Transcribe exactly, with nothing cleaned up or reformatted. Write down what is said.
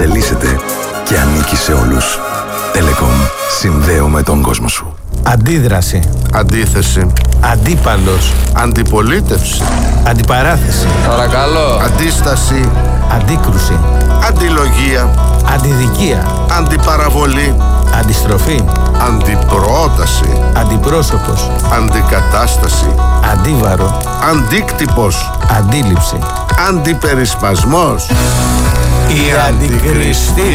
εξελίσσεται και ανήκει σε όλους. Telecom. Συνδέουμε τον κόσμο σου. Αντίδραση. Αντίθεση. Αντίπαλος. Αντιπολίτευση. Αντιπαράθεση. Παρακαλώ. Αντίσταση. Αντίκρουση. Αντιλογία. Αντιδικία. Αντιπαραβολή. Αντιστροφή. Αντιπρόταση. Αντιπρόσωπος. Αντικατάσταση. Αντίβαρο. Αντίκτυπος. Αντίληψη. Αντιπερισπασμός. Η αντικριστή.